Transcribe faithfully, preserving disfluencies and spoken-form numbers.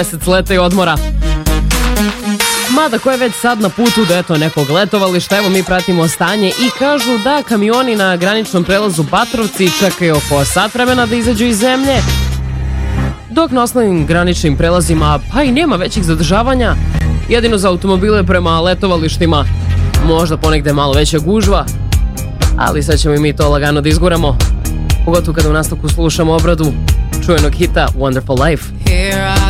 mjesec leta i odmora. Mada ko je već sad na putu do eto nekog letovališta, evo mi pratimo stanje i kažu da kamioni na graničnom prelazu Batrovci čekaju oko sat vremena da izađu iz zemlje, dok na osnovnim graničnim prelazima pa i nema većih zadržavanja, jedino za automobile prema letovalištima, možda ponegde malo veća gužva, ali sad ćemo i mi to lagano da izguramo, pogotovo kada u nastavku slušamo obradu čuvenog hita Wonderful Life. Here I